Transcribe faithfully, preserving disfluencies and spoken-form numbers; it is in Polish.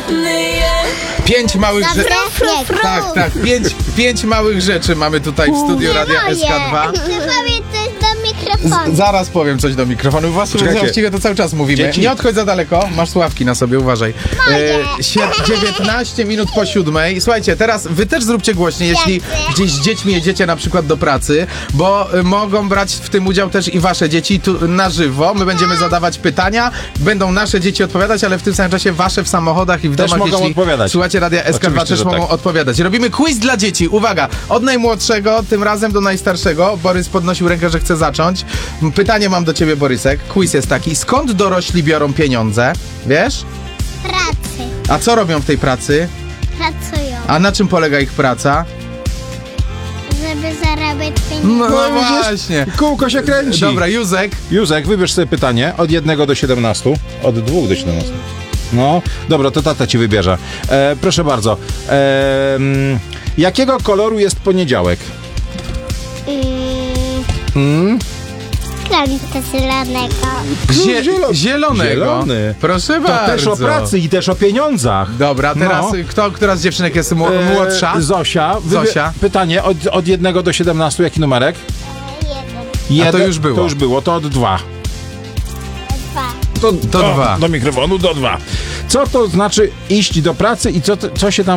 Pięć małych rzeczy. Tak, tak. Pięć, pięć małych rzeczy mamy tutaj w studiu Radia S K dwa. Chcę powiedzieć coś do mikrofonu. Z, zaraz powiem coś do mikrofonu. Właściwie, właściwie to cały czas mówimy. Dzieci. Nie odchodź za daleko. Masz słuchawki na sobie, uważaj. E, sie- dziewiętnaście minut po siódmej. Słuchajcie, teraz wy też zróbcie głośniej, jeśli gdzieś z dziećmi jedziecie na przykład do pracy, bo y, mogą brać w tym udział też i wasze dzieci tu na żywo. My będziemy zadawać pytania, będą nasze dzieci odpowiadać, ale w tym samym czasie wasze w samochodach i w Też domach, mogą jeśli odpowiadać. słuchacie Radia S K dwa, Oczywiście, też że mogą tak. odpowiadać. Robimy quiz dla dzieci. Uwaga, od najmłodszego tym razem do najstarszego. Borys podnosił rękę, że chce zacząć. Pytanie mam do ciebie, Borysek. Quiz jest taki. Skąd dorośli biorą pieniądze? Wiesz? Pracy. A co robią w tej pracy? Pracują, A na czym polega ich praca? żeby zarabiać pieniądze. No, No, widzisz? właśnie. Kółko się kręci. Dobra, Józek. Józek, wybierz sobie pytanie od jednego do siedemnastu. Od dwóch do siedemnastu. No, dobra, to tata ci wybierze. E, proszę bardzo. E, mm, jakiego koloru jest poniedziałek? Mm, Mm? Kremka zielonego. Zie- zielo- zielonego. Zielony. Proszę To bardzo. też o pracy i też o pieniądzach. Dobra, teraz No. kto, która z dziewczynek jest mł- E, młodsza? Zosia. Wybie- Zosia. Pytanie od, od jednego do siedemnastu. Jaki numerek? Jeden, Jeden. to już było. To już było, to od dwa. dwa. To, Do dwa. Do mikrofonu do dwa. Co to znaczy iść do pracy i co, to- co się tam